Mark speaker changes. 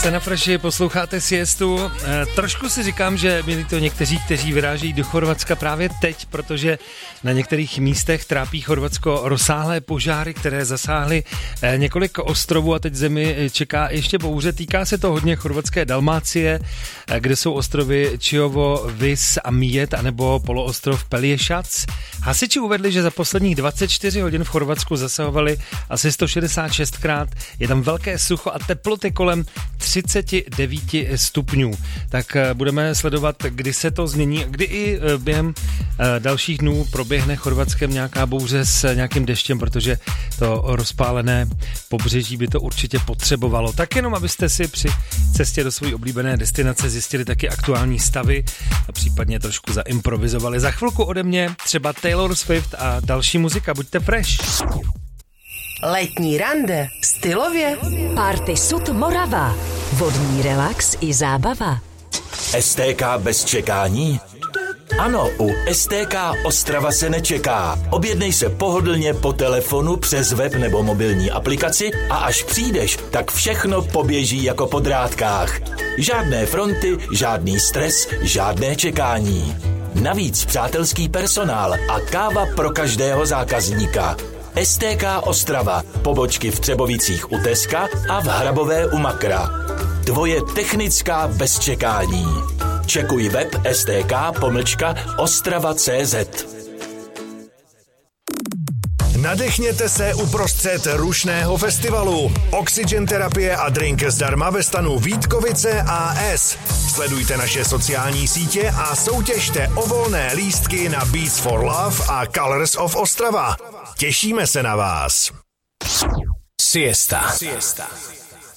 Speaker 1: Jste na Freši, posloucháte Siestu. Trošku si říkám, že byli to někteří, kteří vyrážejí do Chorvatska právě teď, protože na některých místech trápí Chorvatsko rozsáhlé požáry, které zasáhly několik ostrovů a teď zemi čeká ještě bouře. Týká se to hodně chorvatské Dalmácie, kde jsou ostrovy Čiovo, Vis a Mijet, anebo poloostrov Pelješac. Hasiči uvedli, že za posledních 24 hodin v Chorvatsku zasahovali asi 166krát. Je tam velké sucho a teploty kolem 39 stupňů. Tak budeme sledovat, kdy se to změní, kdy i během dalších dnů proběhne Chorvatskem nějaká bouře s nějakým deštěm, protože to rozpálené pobřeží by to určitě potřebovalo. Tak jenom, abyste si při cestě do své oblíbené destinace zjistili taky aktuální stavy a případně trošku zaimprovizovali. Za chvilku ode mě třeba Taylor Swift a další muzika. Buďte fresh.
Speaker 2: Letní rande stylově.
Speaker 3: Party Sud Morava. Vodní relax i zábava.
Speaker 4: STK bez čekání? Ano, u STK Ostrava se nečeká. Objednej se pohodlně po telefonu, přes web nebo mobilní aplikaci a až přijdeš, tak všechno poběží jako po drátkách. Žádné fronty, žádný stres, žádné čekání. Navíc přátelský personál a káva pro každého zákazníka. STK Ostrava, pobočky v Třebovicích u Teska a v Hrabové u Makra. Tvoje technická bez čekání. Čekuj web stk-ostrava.cz.
Speaker 5: Nadechněte se uprostřed rušného festivalu. Oxygen terapie a drink zdarma ve stanu Vítkovice AS. Sledujte naše sociální sítě a soutěžte o volné lístky na Beats for Love a Colors of Ostrava. Těšíme se na vás.
Speaker 6: Siesta.